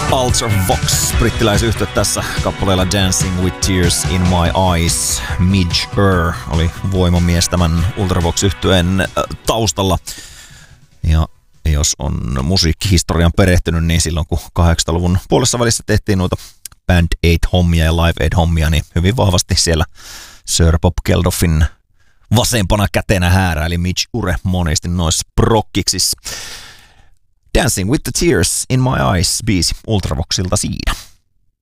Ultravox, brittiläisyhtye tässä kappaleella Dancing with Tears in My Eyes. Midge Ure oli voimamies tämän Ultravox-yhtyeen taustalla. Ja jos on musiikkihistorian perehtynyt, niin silloin kun 80-luvun puolessa välissä tehtiin noita Band Aid-hommia ja Live Aid-hommia, niin hyvin vahvasti siellä Sir Bob Geldofin vasempana kätenä hääräili Midge Ure monesti noissa prokkiksissa. Dancing with the Tears in My Eyes -biisi Ultravoxilta siinä.